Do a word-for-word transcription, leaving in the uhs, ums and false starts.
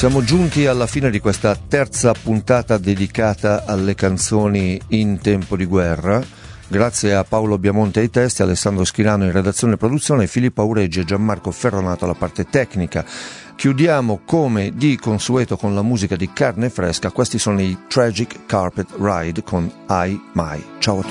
Siamo giunti alla fine di questa terza puntata dedicata alle canzoni in tempo di guerra. Grazie a Paolo Biamonte ai testi, Alessandro Schirano in redazione e produzione, Filippo Aureggi e Gianmarco Ferronato alla parte tecnica. Chiudiamo come di consueto con la musica di carne fresca. Questi sono i Tragic Carpet Ride con I My. Ciao a tutti.